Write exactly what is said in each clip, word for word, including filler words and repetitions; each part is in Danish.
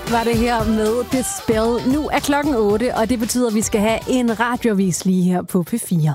var det her med The Spell. Nu er klokken otte, og det betyder, at vi skal have en radioavis lige her på P fire.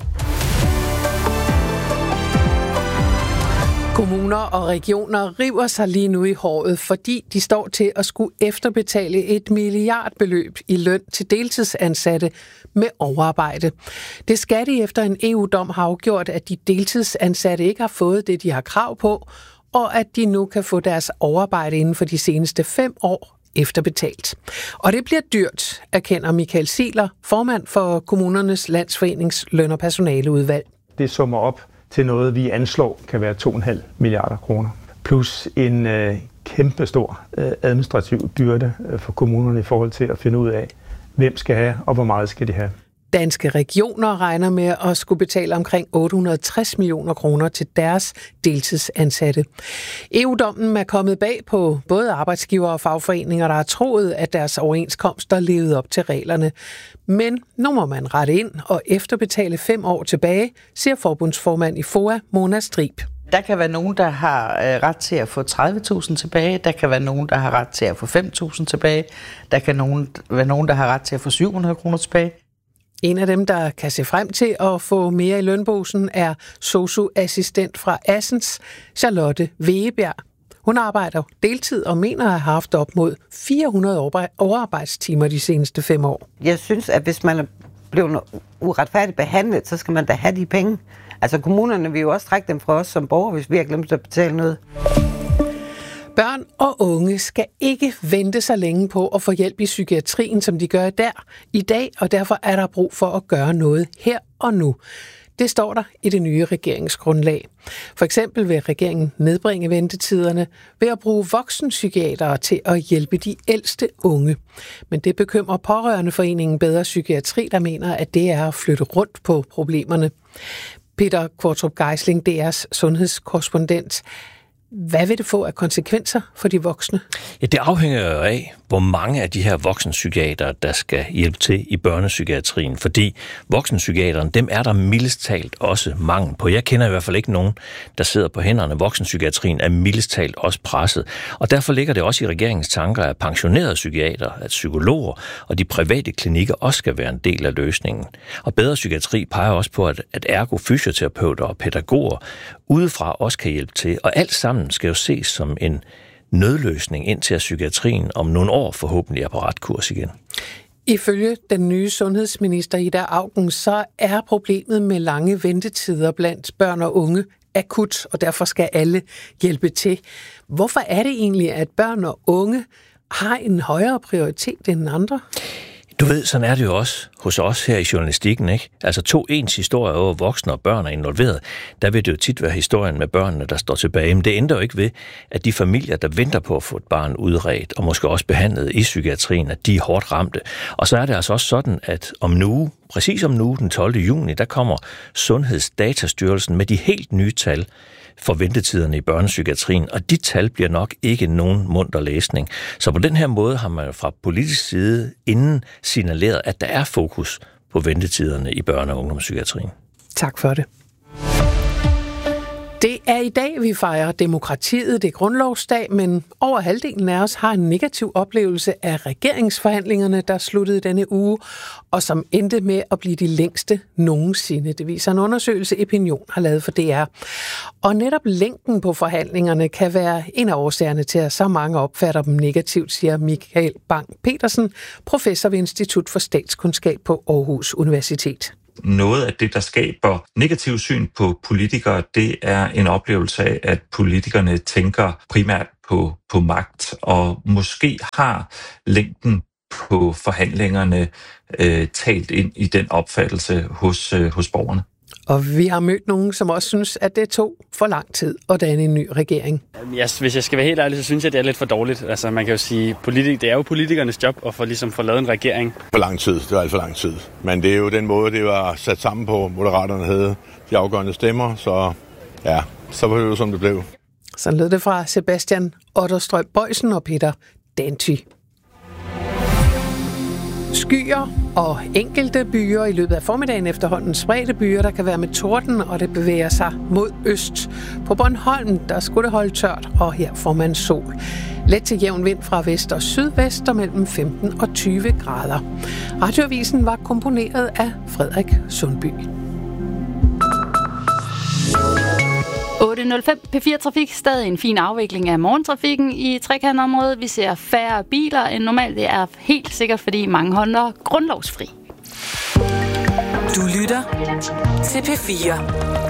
Kommuner og regioner river sig lige nu i håret, fordi de står til at skulle efterbetale et milliardbeløb i løn til deltidsansatte med overarbejde. Det skal de efter en E U-dom har afgjort, at de deltidsansatte ikke har fået det, de har krav på, og at de nu kan få deres overarbejde inden for de seneste fem år efterbetalt. Og det bliver dyrt, erkender Michael Ziegler, formand for Kommunernes Landsforenings løn- og personaleudvalg. Det summer op til noget, vi anslår kan være to komma fem milliarder kroner. Plus en øh, kæmpestor øh, administrativ byrde øh, for kommunerne i forhold til at finde ud af, hvem skal have og hvor meget skal de have. Danske regioner regner med at skulle betale omkring otte hundrede og tres millioner kroner til deres deltidsansatte. E U-dommen er kommet bag på både arbejdsgiver og fagforeninger, der har troet, at deres overenskomster levede op til reglerne. Men nu må man rette ind og efterbetale fem år tilbage, siger forbundsformand i F O A, Mona Strib. Der kan være nogen, der har ret til at få tredive tusind tilbage. Der kan være nogen, der har ret til at få fem tusind tilbage. Der kan nogen, være nogen, der har ret til at få syv hundrede kroner tilbage. En af dem, der kan se frem til at få mere i lønbosen, er sosu-assistent fra Assens, Charlotte Wegebjerg. Hun arbejder deltid og mener at have haft op mod fire hundrede overarbejdstimer de seneste fem år. Jeg synes, at hvis man er blevet uretfærdigt behandlet, så skal man da have de penge. Altså kommunerne vil jo også trække dem fra os som borgere, hvis vi har glemt at betale noget. Børn og unge skal ikke vente så længe på at få hjælp i psykiatrien, som de gør der i dag, og derfor er der brug for at gøre noget her og nu. Det står der i det nye regeringsgrundlag. For eksempel vil regeringen nedbringe ventetiderne ved at bruge voksenpsykiatere til at hjælpe de ældste unge. Men det bekymrer Pårørendeforeningen Bedre Psykiatri, der mener, at det er at flytte rundt på problemerne. Peter Kvartrup Geisling, D R's sundhedskorrespondent. Hvad vil det få af konsekvenser for de voksne? Ja, det afhænger jo af, hvor mange af de her voksenpsykiatere, der skal hjælpe til i børnepsykiatrien. Fordi voksenpsykiaterne, dem er der mildest talt også mangel på. Jeg kender i hvert fald ikke nogen, der sidder på hænderne. Voksenpsykiatrien er mildest talt også presset. Og derfor ligger det også i regeringens tanker, at pensionerede psykiater, at psykologer og de private klinikker også skal være en del af løsningen. Og Bedre Psykiatri peger også på, at, at ergo fysioterapeuter og pædagoger udefra også kan hjælpe til. Og alt sammen skal jo ses som en nødløsning, indtil at psykiatrien om nogle år forhåbentlig er på ret kurs igen. Ifølge den nye sundhedsminister Ida Auken, så er problemet med lange ventetider blandt børn og unge akut, og derfor skal alle hjælpe til. Hvorfor er det egentlig, at børn og unge har en højere prioritet end andre? Du ved, sådan er det jo også hos os her i journalistikken, ikke? Altså to ens historier over voksne og børn er involveret. Der vil det jo tit være historien med børnene, der står tilbage. Men det ændrer jo ikke ved, at de familier, der venter på at få et barn udredt, og måske også behandlet i psykiatrien, at de er hårdt ramte. Og så er det altså også sådan, at om en uge, præcis om en uge, den tolvte juni, der kommer Sundhedsdatastyrelsen med de helt nye tal for ventetiderne i børnepsykiatrien, og de tal bliver nok ikke nogen munter læsning. Så på den her måde har man fra politisk side inden signaleret, at der er fokus på ventetiderne i børne- og ungdomspsykiatrien. Tak for det. Det er i dag, vi fejrer demokratiet. Det er grundlovsdag, men over halvdelen af os har en negativ oplevelse af regeringsforhandlingerne, der sluttede denne uge, og som endte med at blive de længste nogensinde. Det viser en undersøgelse, Opinion har lavet for D R. Og netop længden på forhandlingerne kan være en af årsagerne til, at så mange opfatter dem negativt, siger Michael Bang-Petersen, professor ved Institut for Statskundskab på Aarhus Universitet. Noget af det, der skaber negativ syn på politikere, det er en oplevelse af, at politikerne tænker primært på, på magt, og måske har længden på forhandlingerne øh, talt ind i den opfattelse hos, øh, hos borgerne. Og vi har mødt nogen, som også synes, at det tog for lang tid at danne en ny regering. Yes, hvis jeg skal være helt ærlig, så synes jeg, det er lidt for dårligt. Altså, man kan jo sige, politik, det er jo politikernes job at få, ligesom, få lavet en regering. For lang tid, det var alt for lang tid. Men det er jo den måde, det var sat sammen på. Moderaterne havde de afgørende stemmer, så ja, så var det jo, som det blev. Så lød det fra Sebastian Otterstrøm Bøjsen og Peter Danty. Skyer og enkelte byer i løbet af formiddagen efterhånden spredte byer, der kan være med torden, og det bevæger sig mod øst. På Bornholm, der skulle det holde tørt, og her får man sol. Let til jævn vind fra vest og sydvest og mellem femten og tyve grader. Radioavisen var komponeret af Frederik Sundby. otte nul fem P fire Trafik. Stadig en fin afvikling af morgentrafikken i trekantområdet. Vi ser færre biler end normalt. Det er helt sikkert, fordi mange holder grundlovsfri. Du lytter til P fire.